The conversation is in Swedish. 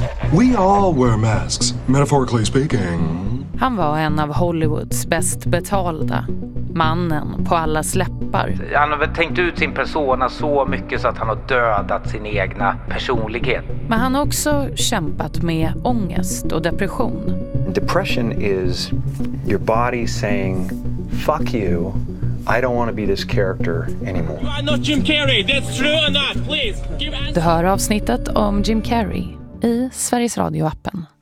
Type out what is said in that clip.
We all wear masks, metaphorically speaking. Han var en av Hollywoods bäst betalda. Mannen på alla läppar. Han har väl tänkt ut sin persona så mycket så att han har dödat sin egna personlighet. Men han har också kämpat med ångest och depression. Depression is your body saying, fuck you, I don't want to be this character anymore. You are not Jim Carrey, that's true or not, please. Du hör avsnittet om Jim Carrey i Sveriges Radio-appen.